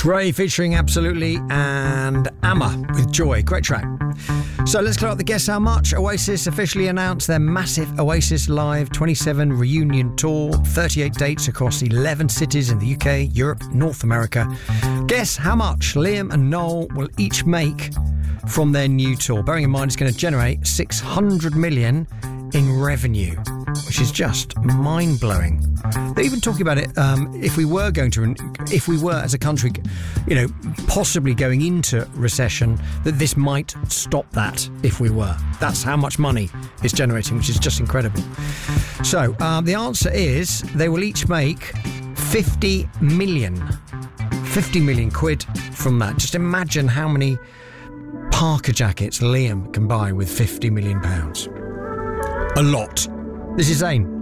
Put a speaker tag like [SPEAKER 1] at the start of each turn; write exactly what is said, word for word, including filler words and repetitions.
[SPEAKER 1] Ray featuring Absolutely and Amma with Joy. Great track. So let's clear up the Guess How Much. Oasis officially announced their massive Oasis Live twenty-seven reunion tour. thirty-eight dates across eleven cities in the U K, Europe, North America. Guess how much Liam and Noel will each make from their new tour. Bearing in mind it's going to generate six hundred million in revenue, which is just mind-blowing. They're even talking about it, um, if we were going to, if we were as a country, you know, possibly going into recession, that this might stop that if we were. That's how much money it's generating, which is just incredible. So um, the answer is they will each make fifty million. fifty million quid from that. Just imagine how many Parker jackets Liam can buy with fifty million pounds. A lot. This is Zayn.